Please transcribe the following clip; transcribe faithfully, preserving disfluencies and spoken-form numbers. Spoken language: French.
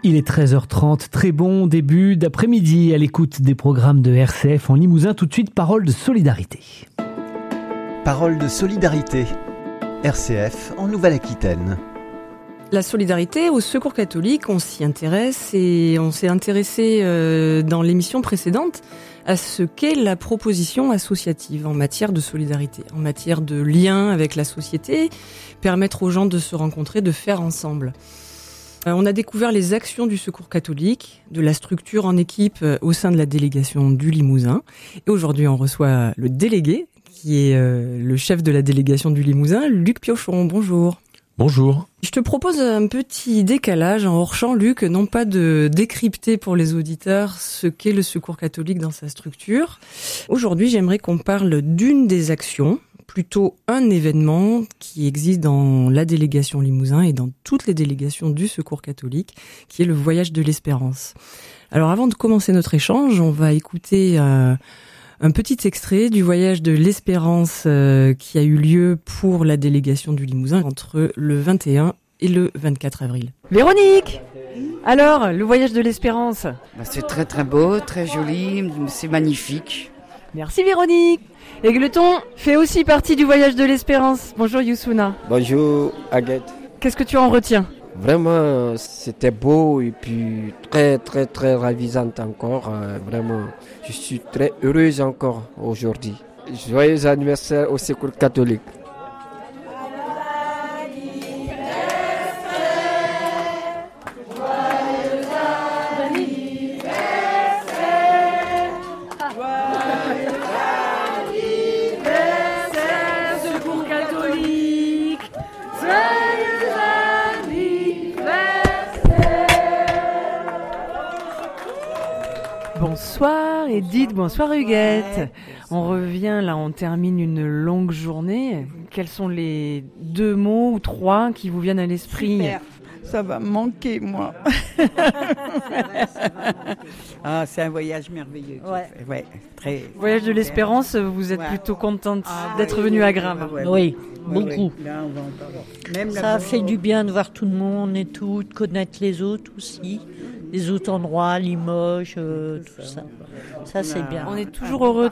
Il est treize heures trente, très bon début d'après-midi à l'écoute des programmes de R C F en Limousin. Tout de suite, parole de solidarité. Parole de solidarité. R C F en Nouvelle-Aquitaine. La solidarité au Secours catholique, on s'y intéresse et on s'est intéressé euh, dans l'émission précédente à ce qu'est la proposition associative en matière de solidarité, en matière de lien avec la société, permettre aux gens de se rencontrer, de faire ensemble. On a découvert les actions du Secours catholique, de la structure en équipe au sein de la délégation du Limousin. Et aujourd'hui, on reçoit le délégué, qui est le chef de la délégation du Limousin, Luc Piochon. Bonjour. Bonjour. Je te propose un petit décalage en hors-champ, Luc, non pas de décrypter pour les auditeurs ce qu'est le Secours catholique dans sa structure. Aujourd'hui, j'aimerais qu'on parle d'une des actions, plutôt un événement qui existe dans la délégation Limousin et dans toutes les délégations du Secours catholique, qui est le voyage de l'espérance. Alors avant de commencer notre échange, on va écouter euh, un petit extrait du voyage de l'espérance euh, qui a eu lieu pour la délégation du Limousin entre le vingt et un et le vingt-quatre avril. Véronique, alors, le voyage de l'espérance? Bah, c'est très très beau, très joli, c'est magnifique. Merci Véronique. Aigleton fait aussi partie du voyage de l'espérance. Bonjour Youssouna. Bonjour Agathe. Qu'est-ce que tu en retiens? Vraiment, c'était beau et puis très très très ravisante encore. Euh, vraiment, je suis très heureuse encore aujourd'hui. Joyeux anniversaire au Secours catholique. Bonsoir Edith, bonsoir Huguette. On revient là, on termine une longue journée. Quels sont les deux mots ou trois qui vous viennent à l'esprit? Super. Ça va me manquer, moi. Ah, c'est un voyage merveilleux. Ouais. Ouais, très. Voyage de l'espérance, vous êtes ouais. plutôt contente ah, d'être oui, venue à Graves. Ouais, ouais, oui, ouais, beaucoup. Ouais. Là, on va en Même ça fait du bien de voir tout le monde et tout, de connaître les autres aussi. Les autres endroits, Limoges, euh, tout ça. Ça, c'est bien. On est toujours heureux